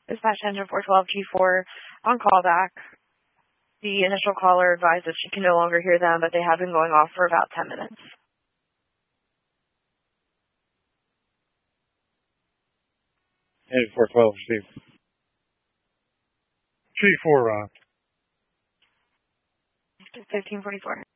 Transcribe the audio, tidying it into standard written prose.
Dispatch engine 412 G4 on callback. The initial caller advised that she can no longer hear them, but they have been going off for about 10 minutes. Hey, 412, Steve. G4, 1544.